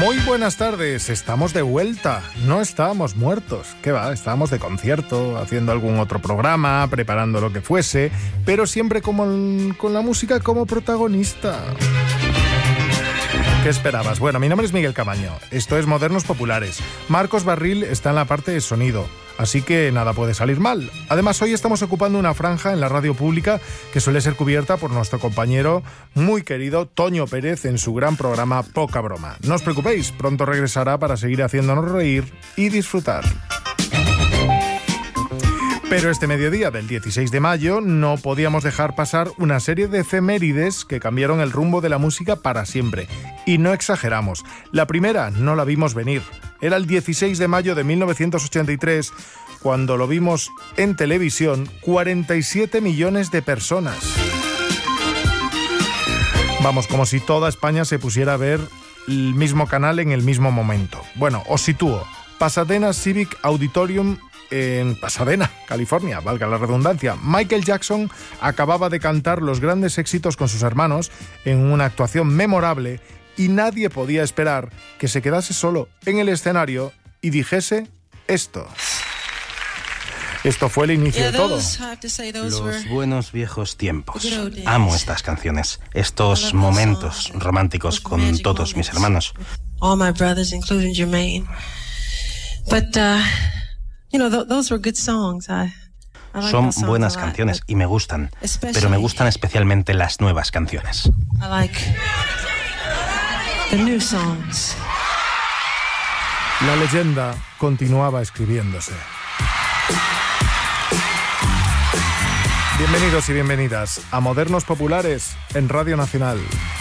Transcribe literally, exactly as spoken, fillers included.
Muy buenas tardes, estamos de vuelta, no estábamos muertos, ¿qué va? Estábamos de concierto, haciendo algún otro programa, preparando lo que fuese, pero siempre como el, con la música como protagonista. ¿Qué esperabas? Bueno, mi nombre es Miguel Camaño, esto es Modernos Populares. Marcos Barril está en la parte de sonido, así que nada puede salir mal. Además, hoy estamos ocupando una franja en la radio pública que suele ser cubierta por nuestro compañero muy querido Toño Pérez en su gran programa Poca Broma. No os preocupéis, pronto regresará para seguir haciéndonos reír y disfrutar. Pero este mediodía del dieciséis de mayo no podíamos dejar pasar una serie de efemérides que cambiaron el rumbo de la música para siempre. Y no exageramos. La primera no la vimos venir. Era el dieciséis de mayo de mil novecientos ochenta y tres, cuando lo vimos en televisión cuarenta y siete millones de personas. Vamos, como si toda España se pusiera a ver el mismo canal en el mismo momento. Bueno, os sitúo. Pasadena Civic Auditorium en Pasadena, California, valga la redundancia. Michael Jackson acababa de cantar los grandes éxitos con sus hermanos en una actuación memorable y nadie podía esperar que se quedase solo en el escenario y dijese esto. Esto fue el inicio de todo. Los buenos viejos tiempos. Amo estas canciones, estos momentos románticos con todos mis hermanos. All my brothers, including Jermaine. But, uh, you know, th- those were good songs. I, I like Son those songs buenas a lot, canciones but y me gustan, especially- pero me gustan especialmente las nuevas canciones. I like the new songs. La leyenda continuaba escribiéndose. Bienvenidos y bienvenidas a Modernos Populares en Radio Nacional.